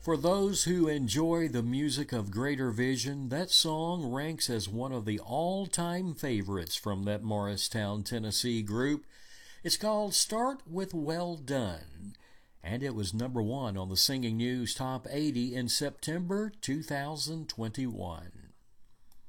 For those who enjoy the music of Greater Vision, that song ranks as one of the all-time favorites from that Morristown, Tennessee group. It's called Start With Well Done, and it was number one on the Singing News Top 80 in September 2021.